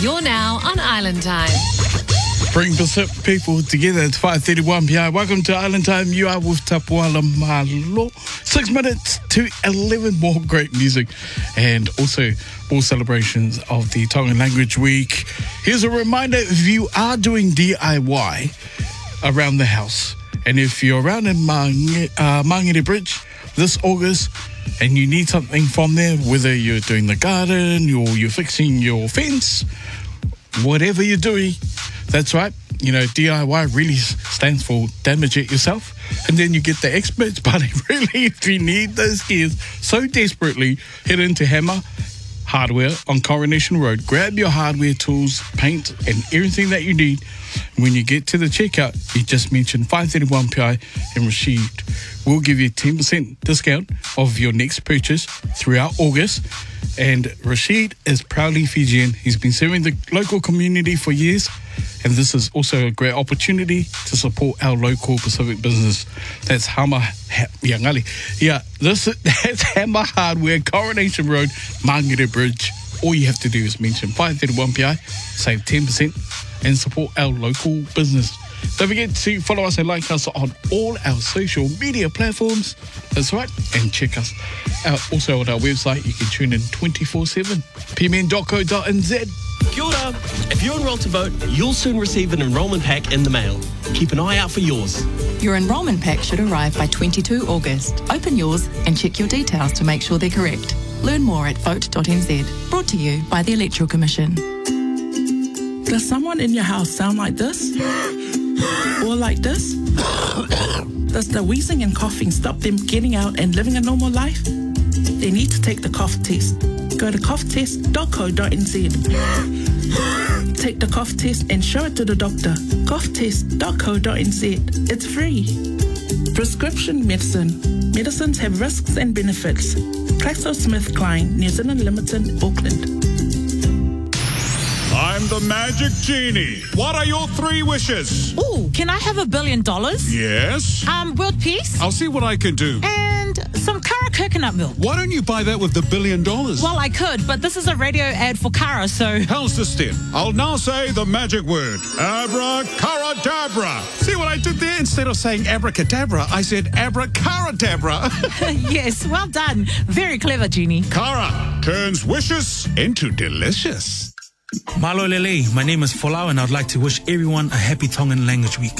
You're now on Island Time. Bring Pacific people together. It's 5:31 p.m. Welcome to Island Time. You are with Tapuala Malo. 6 minutes to 11. More great music and also more celebrations of the Tongan Language Week. Here's a reminder, if you are doing DIY around the house, and if you're around in Mangere Bridge this August and you need something from there, whether you're doing the garden or you're fixing your fence, whatever you're doing, that's right. You know, DIY really stands for damage it yourself. And then you get the experts, but really, if you need those gears so desperately, head into Hammer Hardware on Coronation Road. Grab your hardware tools, paint, and everything that you need. When you get to the checkout, you just mention 531 PI and Rashid will give you 10% discount of your next purchase throughout August. And Rashid is proudly Fijian. He's been serving the local community for years, and this is also a great opportunity to support our local Pacific business. That's that's Hammer Hardware, Coronation Road, Mangere Bridge. All you have to do is mention 531 PI, save 10%, and support our local business. Don't forget to follow us and like us on all our social media platforms. That's right. And check us out also on our website. You can tune in 24/7, pmn.co.nz. Kia ora. If you enroll to vote, you'll soon receive an enrolment pack in the mail. Keep an eye out for yours. Your enrolment pack should arrive by 22 August. Open yours and check your details to make sure they're correct. Learn more at vote.nz. Brought to you by the Electoral Commission. Does someone in your house sound like this? Or like this? Does the wheezing and coughing stop them getting out and living a normal life? They need to take the cough test. Go to coughtest.co.nz. Take the cough test and show it to the doctor. coughtest.co.nz. It's free. Prescription medicine. Medicines have risks and benefits. GlaxoSmithKline, New Zealand Limited, Auckland. I'm the Magic Genie. What are your 3 wishes? Ooh, can I have $1 billion? Yes. World peace? I'll see what I can do. And some Kara coconut milk. Why don't you buy that with the $1 billion? Well, I could, but this is a radio ad for Kara, so... How's this then? I'll now say the magic word. Abracadabra. See what I did there? Instead of saying abracadabra, I said abracadabra. Yes, well done. Very clever, Genie. Kara turns wishes into delicious. Malo Lele, my name is Folau and I'd like to wish everyone a happy Tongan Language Week.